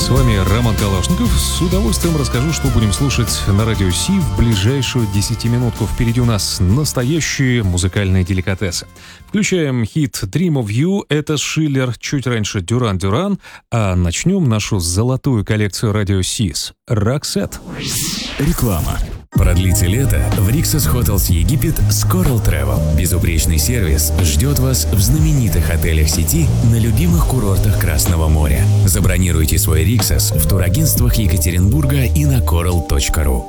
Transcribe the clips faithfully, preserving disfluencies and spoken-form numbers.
вами Роман Калашников. С удовольствием расскажу, что будем слушать на радио Си в ближайшую десятиминутку. Впереди у нас настоящие музыкальные деликатесы. Включаем хит «Dream of You», это Шиллер, чуть раньше «Дюран Дюран», а начнем нашу золотую коллекцию радио Си с «Roxette». Реклама. Продлите лето в Rixos Hotels Египет с Coral Travel. Безупречный сервис ждет вас в знаменитых отелях сети на любимых курортах Красного моря. Забронируйте свой Rixos в турагентствах Екатеринбурга и на coral точка ру.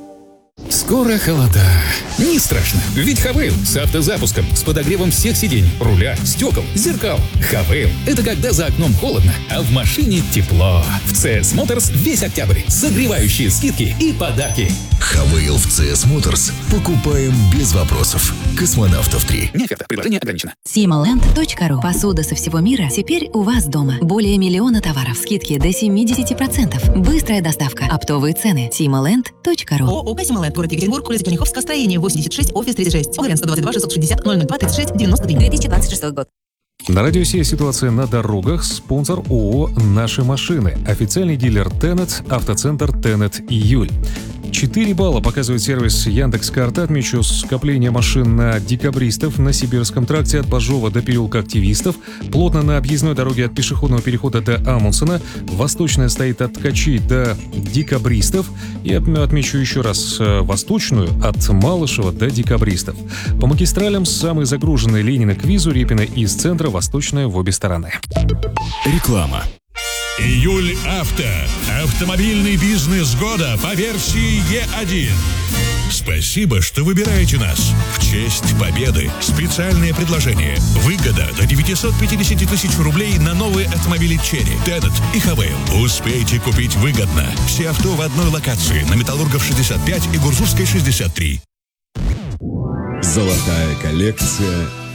Скоро холода. Не страшно, ведь Хавейл с автозапуском, с подогревом всех сидений, руля, стекол, зеркал. Хавейл — это когда за окном холодно, а в машине тепло. В си эс Motors весь октябрь согревающие скидки и подарки. Хавейл в си эс Motors покупаем без вопросов. Космонавтов три. Не оферта, предложение ограничено. симоленд точка ру. Посуда со всего мира теперь у вас дома. Более миллиона товаров. Скидки до семьдесят процентов. Быстрая доставка. Оптовые цены. симоленд точка ру. ООО «Симоленд», город Екатеринбург, улица Черняховского, строение восемьдесят шесть, офис тридцать шесть. Огарен сто двадцать два шестьсот шестьдесят ноль ноль два тридцать шесть девяносто три. две тысячи двадцать шестой год. На радио Си ситуация на дорогах. Спонсор ООО «Наши машины». Официальный дилер Тенет, автоцентр Тенет Июль. четыре балла показывает сервис Яндекс.Карта. Отмечу скопление машин на декабристов на Сибирском тракте от Бажова до переулка Активистов. Плотно на объездной дороге от пешеходного перехода до Амундсена. Восточная стоит от Ткачей до декабристов. И отмечу еще раз восточную от Малышева до декабристов. По магистралям самые загруженные Ленина к Визу, Репина из центра, восточная в обе стороны. Реклама. Июль Авто. Автомобильный бизнес года по версии Е один. Спасибо, что выбираете нас. В честь победы специальное предложение. Выгода до девятьсот пятьдесят тысяч рублей на новые автомобили Черри, Тенет и Хавейл. Успейте купить выгодно. Все авто в одной локации на Металлургов шестьдесят пять и Гурзувской шестьдесят три. Золотая коллекция